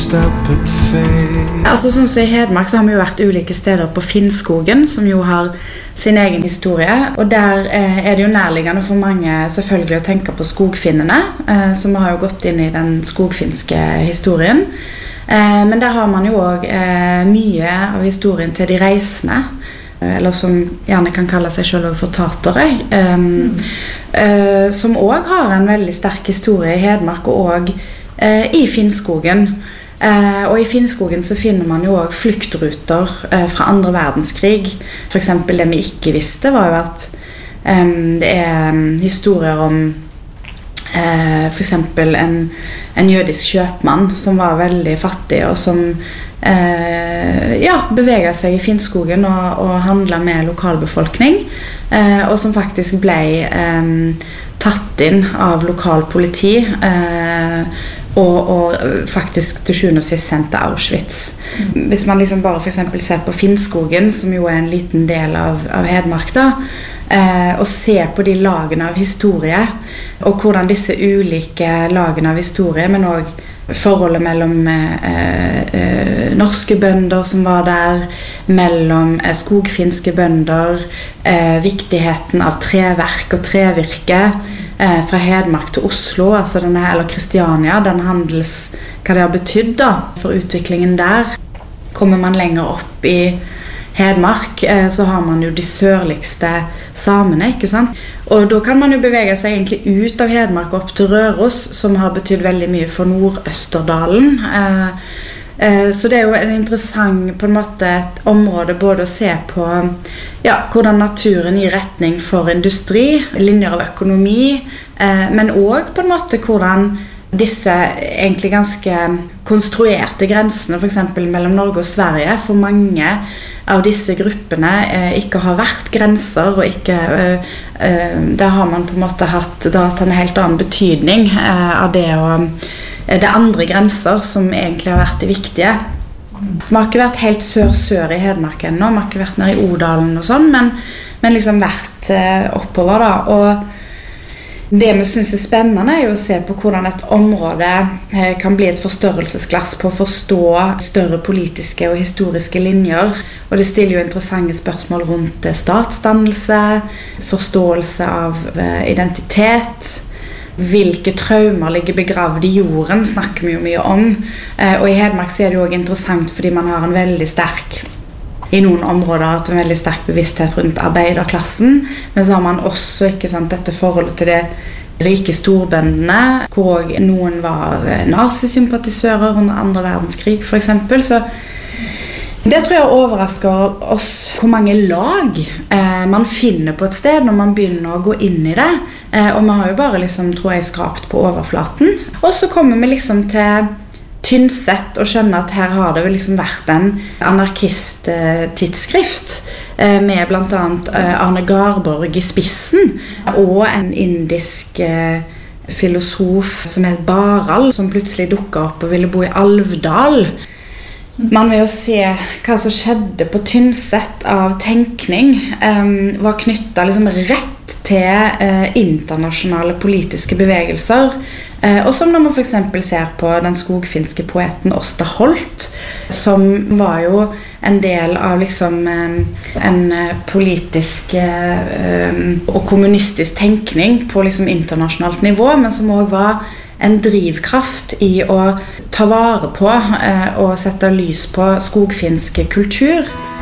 stop and fade. Altså sånn som I Hedmark så har vi jo vært ulike steder på Finnskogen, som jo har sin egen historie. Og der det jo nærliggende for mange selvfølgelig å tenke på skogfinnene, som har jo gått inn I den skogfinske historien. Men der har man jo også mye av historien til de reisende, eller som gjerne kan kalle seg selv for tatere, som også har en veldig sterk historie I Hedmark og også I Finnskogen. Og I Finnskogen så finner man jo også flyktruter fra andre verdenskrig. For eksempel det vi ikke visste var jo at det historier om for eksempel en jødisk kjøpmann som var veldig fattig og som beveget seg I Finnskogen og handlet med lokalbefolkning og som faktisk ble tatt inn av lokal politi og faktisk til sjuende og sist sendt til Auschwitz. Hvis man liksom bare for eksempel ser på Finnskogen, som jo en liten del av Hedmark da, og ser på de lagene av historie, og hvordan disse ulike lagene av historie, men også forholdet mellom norske bønder som var der, mellom skogfinske bønder, viktigheten av treverk og trevirke, fra Hedmark til Oslo, altså denne, eller Kristiania, den handels, hva det har betydd da, for utviklingen der. Kommer man lenger opp I Hedmark, så har man jo de sørligste samene, ikke sant? Og da kan man jo bevege seg egentlig ut av Hedmark opp til Røros, som har betydd veldig mye for Nord-Østerdalen. Så det jo en interessant på en måte et område både å se på hvordan naturen gir retning for industri, linjer av økonomi, men også på en måte hvordan disse egentlig ganske konstruerte grensene, for eksempel mellom Norge og Sverige, for mange av disse gruppene ikke har vært grenser, og ikke, der har man på en måte hatt en helt annen betydning av det det andre grenser som egentlig har vært de viktige. Vi har ikke vært helt sør I Hedmark ennå, vi har ikke vært nede I Odalen og sånn, men liksom vært oppover da, og det vi synes spennende jo å se på hvordan et område kan bli et forstørrelsesglass på å forstå større politiske og historiske linjer, og det stiller jo interessante spørsmål rundt statsdannelse, forståelse av identitet, hvilke traumer ligger begravd I jorden, snakker vi jo mye om, og I Hedmark så det jo også interessant fordi man har en veldig sterk I noen områder hatt en veldig sterk bevissthet rundt arbeiderklassen, men så har man også ikke sant, dette forholdet til det rike storbøndene, hvor også noen var nazisympatisører under andre verdenskrig for eksempel, så det tror jeg overrasker oss hvor mange lag man finner på et sted når man begynner å gå inn I det, og man har jo bare liksom, tror jeg, skrapt på overflaten, og så kommer vi liksom til Tynset og skjønner at her har det vel liksom vært en anarkist-tidsskrift med blant annet Arne Garborg I spissen og en indisk filosof som het Barald som plutselig dukket opp og ville bo I Alvdal. Man vil jo se hva som skjedde på Tynset av tenkning var knyttet liksom rett til internasjonale politiske bevegelser og som når man for eksempel ser på den skogfinske poeten Åsta Holt som var jo en del av liksom en politisk og kommunistisk tenkning på liksom internasjonalt nivå, men som også var en drivkraft I å ta vare på og sette lys på skogfinske kultur.